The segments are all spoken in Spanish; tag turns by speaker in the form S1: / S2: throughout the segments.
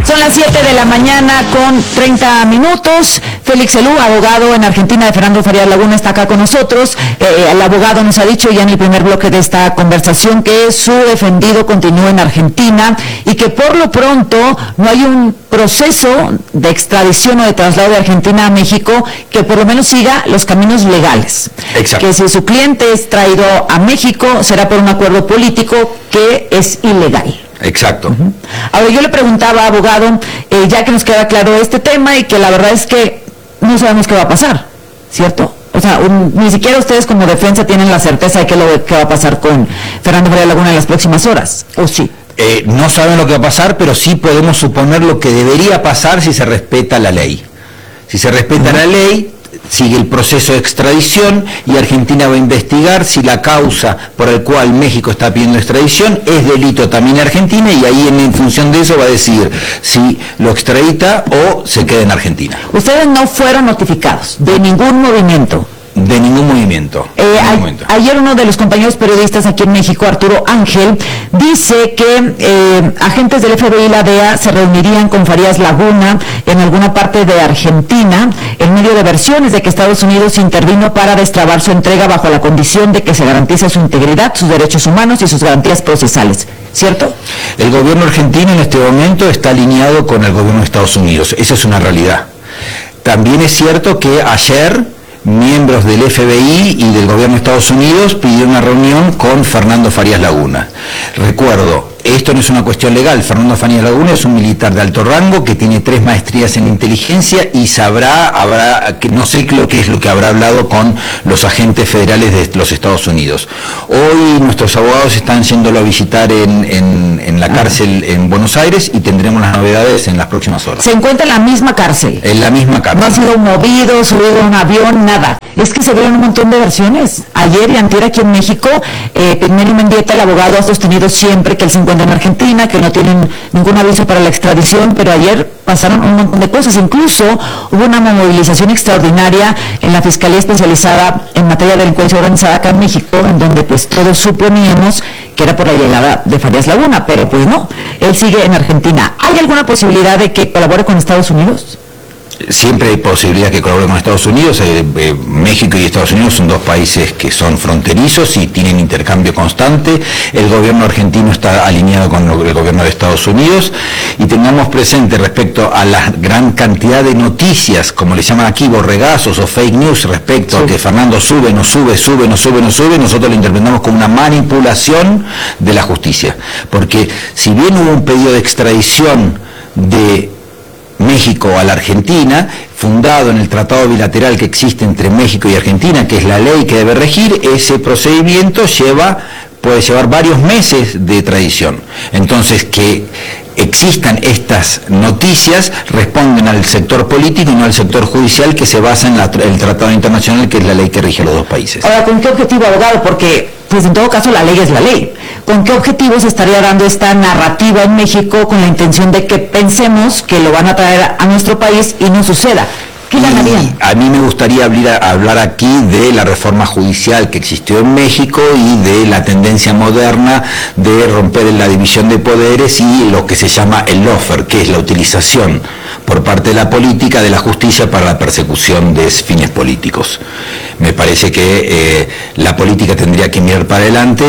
S1: Son las 7 de la mañana con 30 minutos. Félix Elú, abogado en Argentina de Fernando Farías Laguna, está acá con nosotros. El abogado nos ha dicho ya en el primer bloque de esta conversación que su defendido continúa en Argentina y que por lo pronto no hay un proceso de extradición o de traslado de Argentina a México que por lo menos siga los caminos legales.
S2: Exacto.
S1: Que si su cliente es traído a México será por un acuerdo político que es ilegal.
S2: Exacto.
S1: Ahora, yo le preguntaba, abogado, ya que nos queda claro este tema y que la verdad es que no sabemos qué va a pasar, ¿cierto? O sea, ni siquiera ustedes como defensa tienen la certeza de qué va a pasar con Fernando Farías Laguna en las próximas horas, ¿o sí?
S2: No saben lo que va a pasar, pero sí podemos suponer lo que debería pasar si se respeta la ley. Si se respeta la ley, sigue el proceso de extradición y Argentina va a investigar si la causa por la cual México está pidiendo extradición es delito también en Argentina, y ahí en función de eso va a decidir si lo extradita o se queda en Argentina.
S1: Ustedes no fueron notificados de ningún movimiento.
S2: De ningún movimiento.
S1: Ayer uno de los compañeros periodistas aquí en México, Arturo Ángel, dice que agentes del FBI y la DEA se reunirían con Farías Laguna en alguna parte de Argentina en medio de versiones de que Estados Unidos intervino para destrabar su entrega bajo la condición de que se garantice su integridad, sus derechos humanos y sus garantías procesales. ¿Cierto?
S2: El gobierno argentino en este momento está alineado con el gobierno de Estados Unidos. Esa es una realidad. También es cierto que ayer miembros del FBI y del gobierno de Estados Unidos pidieron una reunión con Fernando Farías Laguna. Recuerdo, esto no es una cuestión legal. Fernando Farías Laguna es un militar de alto rango que tiene 3 maestrías en inteligencia y no sé qué es lo que habrá hablado con los agentes federales de los Estados Unidos. Hoy nuestros abogados están yéndolo a visitar en la cárcel en Buenos Aires y tendremos las novedades en las próximas horas.
S1: ¿Se encuentra en la misma cárcel?
S2: En la misma cárcel.
S1: No ha sido movido, subido a un avión, nada. Es que se vieron un montón de versiones. Ayer y antier aquí en México, Pigmenio Mendieta, el abogado, ha sostenido siempre que él se encuentra en Argentina, que no tienen ningún aviso para la extradición, pero ayer pasaron un montón de cosas. Incluso hubo una movilización extraordinaria en la Fiscalía Especializada en Materia de Delincuencia Organizada acá en México, en donde pues todos suponíamos que era por la llegada de Farías Laguna, pero pues no, él sigue en Argentina. ¿Hay alguna posibilidad de que colabore con Estados Unidos?
S2: Siempre hay posibilidad que colabore con Estados Unidos. México y Estados Unidos son 2 países que son fronterizos y tienen intercambio constante. El gobierno argentino está alineado con el gobierno de Estados Unidos, y tengamos presente respecto a la gran cantidad de noticias, como le llaman aquí, borregazos o fake news respecto a que Fernando sube, no sube, nosotros lo interpretamos como una manipulación de la justicia. Porque si bien hubo un pedido de extradición de México a la Argentina, fundado en el tratado bilateral que existe entre México y Argentina, que es la ley que debe regir, ese procedimiento puede llevar varios meses de extradición. Entonces, que existan estas noticias responden al sector político y no al sector judicial, que se basa en el tratado internacional, que es la ley que rige a los 2 países.
S1: Ahora, ¿con qué objetivo, abogado? Porque pues en todo caso la ley es la ley. ¿Con qué objetivo se estaría dando esta narrativa en México con la intención de que pensemos que lo van a traer a nuestro país y no suceda? ¿Qué ganarían?
S2: A mí me gustaría hablar aquí de la reforma judicial que existió en México y de la tendencia moderna de romper la división de poderes y lo que se llama el lawfare, que es la utilización por parte de la política de la justicia para la persecución de fines políticos. Me parece que la política tendría que mirar para adelante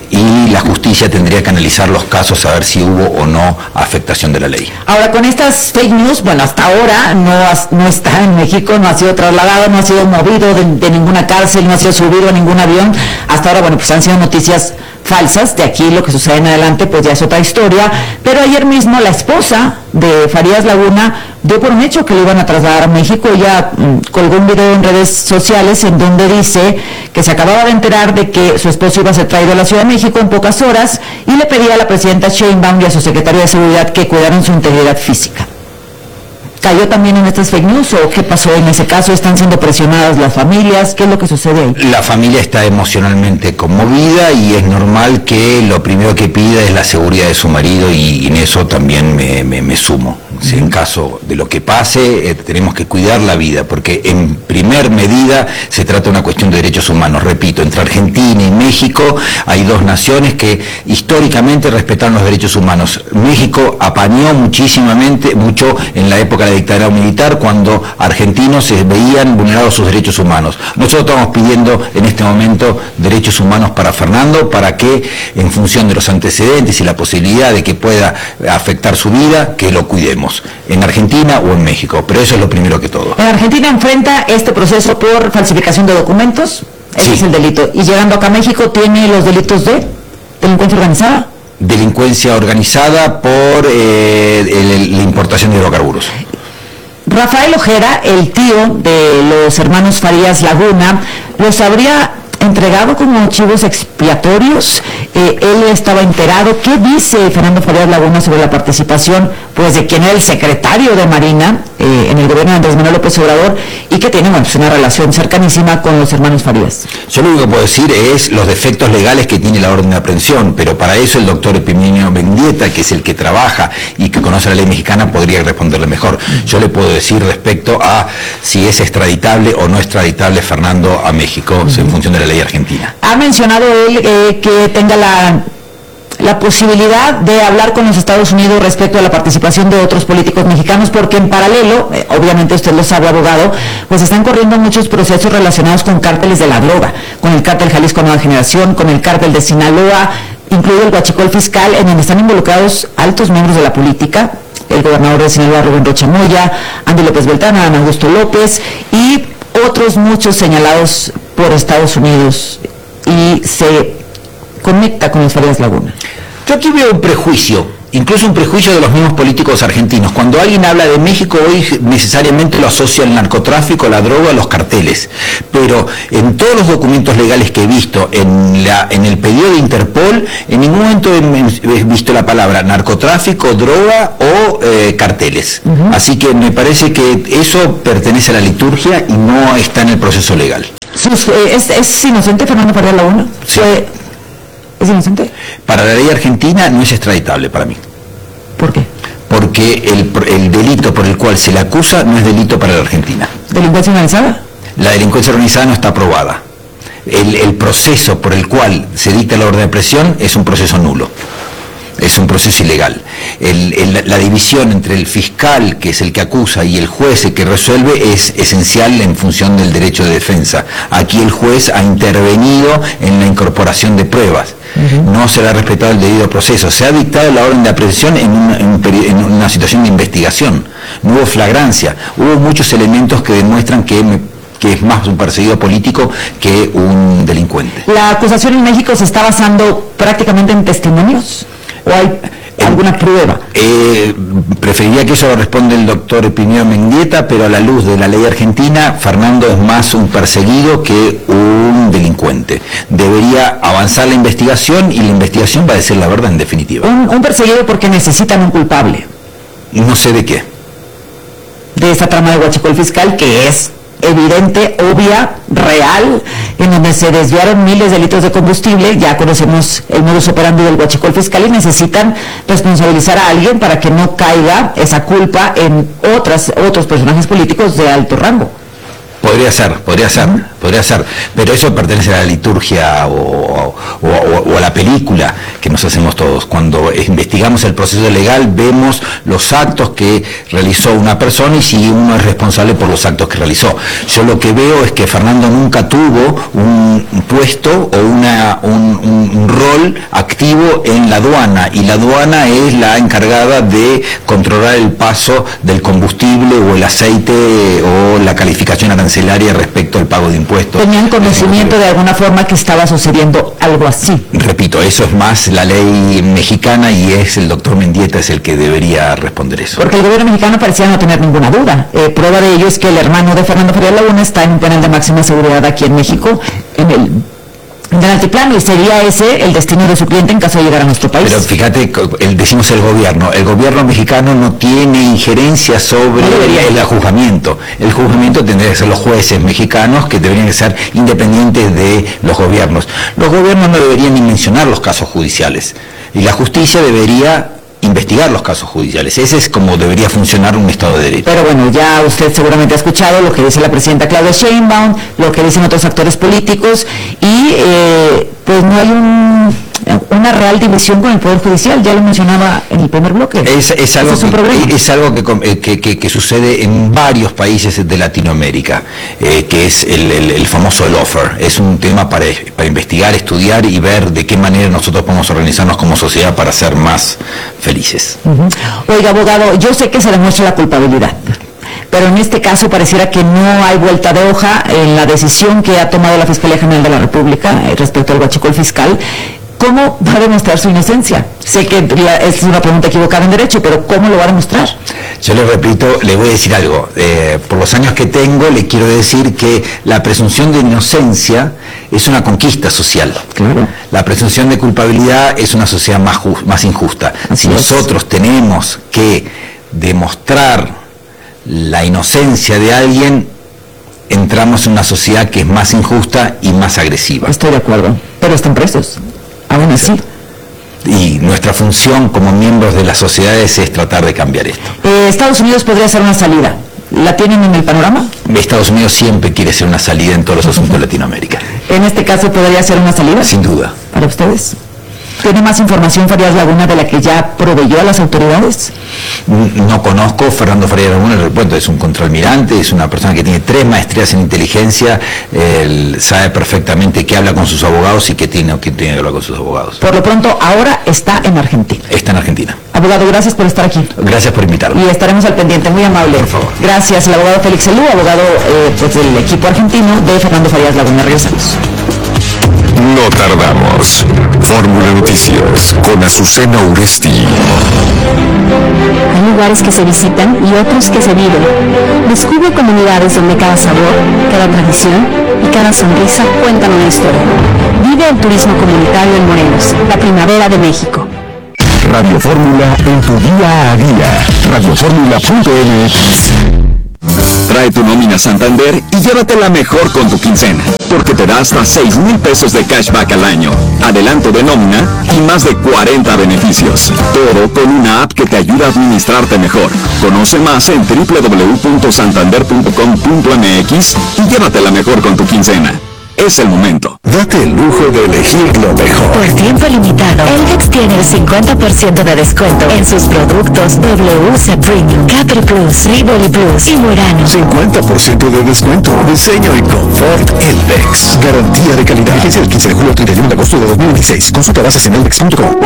S2: y la justicia tendría que analizar los casos a ver si hubo o no afectación de la ley.
S1: Ahora, con estas fake news, bueno, hasta ahora no está en México, no ha sido trasladado, no ha sido movido de ninguna cárcel, no ha sido subido a ningún avión. Hasta ahora, bueno, pues han sido noticias falsas. De aquí lo que sucede en adelante pues ya es otra historia. Pero ayer mismo la esposa de Farías Laguna dio por un hecho que lo iban a trasladar a México. Ella colgó un video en redes sociales en donde dice que se acababa de enterar de que su esposo iba a ser traído a la Ciudad de México en pocas horas y le pedía a la presidenta Sheinbaum y a su secretario de Seguridad que cuidaran su integridad física. ¿cayó también en estas fake news o qué pasó en ese caso? ¿Están siendo presionadas las familias? ¿Qué es lo que sucede ahí?
S2: La familia está emocionalmente conmovida y es normal que lo primero que pida es la seguridad de su marido y en eso también me sumo. Si en caso de lo que pase, tenemos que cuidar la vida, porque en primer medida se trata de una cuestión de derechos humanos. Repito, entre Argentina y México hay dos naciones que históricamente respetaron los derechos humanos. México apañó mucho en la época de la dictadura militar, cuando argentinos se veían vulnerados sus derechos humanos. Nosotros estamos pidiendo en este momento derechos humanos para Fernando, para que en función de los antecedentes y la posibilidad de que pueda afectar su vida, que lo cuidemos, en Argentina o en México, pero eso es lo primero que todo.
S1: En Argentina enfrenta este proceso por falsificación de documentos, ese es el delito, y llegando acá a México tiene los delitos de delincuencia organizada.
S2: Delincuencia organizada por la importación de hidrocarburos.
S1: Rafael Ojeda, el tío de los hermanos Farías Laguna, los habría entregado como chivos expiatorios. Él estaba enterado. ¿Qué dice Fernando Farías Laguna sobre la participación de quien era el secretario de Marina en el gobierno de Andrés Manuel López Obrador y que tiene una relación cercanísima con los hermanos Farías?
S2: Yo lo único que puedo decir es los defectos legales que tiene la orden de aprehensión, pero para eso el doctor Epimenio Mendieta, que es el que trabaja y que conoce la ley mexicana, podría responderle mejor. Yo le puedo decir respecto a si es extraditable o no extraditable Fernando a México en función de la ley argentina.
S1: Ha mencionado él que tenga la posibilidad de hablar con los Estados Unidos respecto a la participación de otros políticos mexicanos, porque en paralelo, obviamente usted lo sabe, abogado, están corriendo muchos procesos relacionados con cárteles de la droga, con el cártel Jalisco Nueva Generación, con el cártel de Sinaloa, incluido el huachicol fiscal, en donde están involucrados altos miembros de la política, el gobernador de Sinaloa, Rubén Rocha Moya, Andy López Beltrán, Adán Augusto López y otros muchos señalados por Estados Unidos, y se conecta con los Farías Laguna.
S2: Yo aquí veo un prejuicio, incluso un prejuicio de los mismos políticos argentinos. Cuando alguien habla de México hoy necesariamente lo asocia al narcotráfico, a la droga, a los carteles. Pero en todos los documentos legales que he visto, en el pedido de Interpol, en ningún momento he visto la palabra narcotráfico, droga o carteles. Así que me parece que eso pertenece a la liturgia y no está en el proceso legal.
S1: ¿Es inocente Fernando Farías Laguna?
S2: Sí.
S1: ¿Es inocente?
S2: Para la ley argentina no es extraditable para mí.
S1: ¿Por qué?
S2: Porque el delito por el cual se le acusa no es delito para la Argentina.
S1: ¿Delincuencia organizada?
S2: La delincuencia organizada no está aprobada. El proceso por el cual se dicta la orden de aprehensión es un proceso nulo. Es un proceso ilegal. La división entre el fiscal, que es el que acusa, y el juez, el que resuelve, es esencial en función del derecho de defensa. Aquí el juez ha intervenido en la incorporación de pruebas. No se le ha respetado el debido proceso. Se ha dictado la orden de aprehensión en una situación de investigación. No hubo flagrancia. Hubo muchos elementos que demuestran que es más un perseguido político que un delincuente.
S1: ¿La acusación en México se está basando prácticamente en testimonios? ¿O hay alguna prueba?
S2: Preferiría que eso lo responda el doctor Epimenio Mendieta, pero a la luz de la ley argentina, Fernando es más un perseguido que un delincuente. Debería avanzar la investigación y la investigación va a decir la verdad en definitiva.
S1: Un perseguido porque necesitan un culpable.
S2: No sé de qué.
S1: De esta trama de huachicol fiscal que es evidente, obvia, real, en donde se desviaron miles de litros de combustible. Ya conocemos el modus operandi del huachicol fiscal y necesitan responsabilizar a alguien para que no caiga esa culpa en otros personajes políticos de alto rango.
S2: Podría ser, pero eso pertenece a la liturgia o a la película que nos hacemos todos. Cuando investigamos el proceso legal, vemos los actos que realizó una persona y si uno es responsable por los actos que realizó. Yo lo que veo es que Fernando nunca tuvo un puesto o un rol activo en la aduana, y la aduana es la encargada de controlar el paso del combustible o el aceite o la calificación arancelaria respecto al pago de impuestos.
S1: ¿Tenían conocimiento de alguna forma que estaba sucediendo algo así?
S2: Repito, eso es más la ley mexicana y es el doctor Mendieta es el que debería responder eso.
S1: Porque el gobierno mexicano parecía no tener ninguna duda. Prueba de ello es que el hermano de Fernando Farías Laguna está en un penal de máxima seguridad aquí en México, en del altiplano, y sería ese el destino de su cliente en caso de llegar a nuestro país.
S2: Pero fíjate, decimos el gobierno mexicano no tiene injerencia sobre el juzgamiento. El juzgamiento tendría que ser los jueces mexicanos, que deberían ser independientes de los gobiernos. Los gobiernos no deberían ni mencionar los casos judiciales, y la justicia debería investigar los casos judiciales. Ese es como debería funcionar un Estado de Derecho.
S1: Pero bueno, ya usted seguramente ha escuchado lo que dice la presidenta Claudia Sheinbaum, lo que dicen otros actores políticos, y pues no hay una real división con el Poder Judicial, ya lo mencionaba en el primer bloque.
S2: Es algo que sucede en varios países de Latinoamérica, que es el famoso lawfare. Es un tema para investigar, estudiar y ver de qué manera nosotros podemos organizarnos como sociedad para ser más felices.
S1: Oiga, abogado, yo sé que se demuestra la culpabilidad, pero en este caso pareciera que no hay vuelta de hoja en la decisión que ha tomado la Fiscalía General de la República respecto al huachicol fiscal. ¿Cómo va a demostrar su inocencia? Sé que es una pregunta equivocada en derecho, pero ¿cómo lo va a demostrar?
S2: Yo le repito, le voy a decir algo. Por los años que tengo, le quiero decir que la presunción de inocencia es una conquista social.
S1: Claro.
S2: La presunción de culpabilidad es una sociedad más injusta. Si nosotros tenemos que demostrar la inocencia de alguien, entramos en una sociedad que es más injusta y más agresiva.
S1: Estoy de acuerdo, pero están presos. Aún así.
S2: Y nuestra función como miembros de las sociedades es tratar de cambiar esto.
S1: Estados Unidos podría ser una salida. ¿La tienen en el panorama?
S2: Estados Unidos siempre quiere ser una salida en todos los asuntos de Latinoamérica.
S1: ¿En este caso podría ser una salida?
S2: Sin duda.
S1: ¿Para ustedes? ¿Tiene más información Farías Laguna de la que ya proveyó a las autoridades?
S2: No conozco. Fernando Farías Laguna, recuerdo, es un contraalmirante, es una persona que tiene 3 maestrías en inteligencia, él sabe perfectamente qué habla con sus abogados y qué tiene que hablar con sus abogados.
S1: Por lo pronto, ahora está en Argentina.
S2: Está en Argentina.
S1: Abogado, gracias por estar aquí.
S2: Gracias por invitarme.
S1: Y estaremos al pendiente, muy amable.
S2: Por favor.
S1: Gracias, el abogado Félix Elú, abogado del equipo argentino de Fernando Farías Laguna. Regresamos.
S3: No tardamos. Fórmula Noticias con Azucena Uresti.
S4: Hay lugares que se visitan y otros que se viven. Descubre comunidades donde cada sabor, cada tradición y cada sonrisa cuentan una historia. Vive el turismo comunitario en Morelos, la primavera de México.
S3: Radio Fórmula en tu día a día. Radioformula.mx. Trae tu nómina Santander y llévatela mejor con tu quincena, porque te da hasta 6,000 pesos de cashback al año, adelanto de nómina y más de 40 beneficios. Todo con una app que te ayuda a administrarte mejor. Conoce más en www.santander.com.mx y llévatela mejor con tu quincena. Es el momento. Date el lujo de elegir lo mejor.
S4: Por tiempo limitado, Eldex tiene el 50% de descuento en sus productos WC Premium, Capri Plus, Rivoli Plus y Murano.
S3: 50% de descuento. Diseño y confort Eldex. Garantía de calidad. Vigencia del 15 de julio al 31 de agosto de 2016. Consulta bases en eldex.com.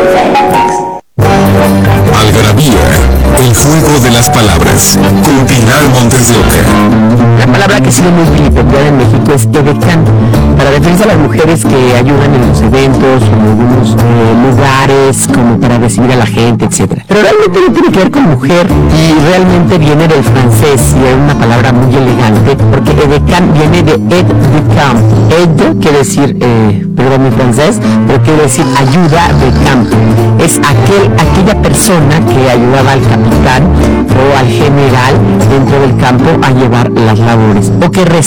S3: Algarabía, el juego de las palabras, con Pilar Montes de Oca.
S5: La palabra que ha sido muy vilipendiada en México es edecán, para defensa de las mujeres que ayudan en los eventos, en algunos lugares, como para recibir a la gente, etcétera. Pero realmente no tiene que ver con mujer, y realmente viene del francés, y es una palabra muy elegante, porque edecán viene de aide de camp. Aide quiere decir, perdón mi francés, pero quiere decir ayuda de campo. Es aquella persona que ayudaba al capitán o al general dentro del campo a llevar las labores, o que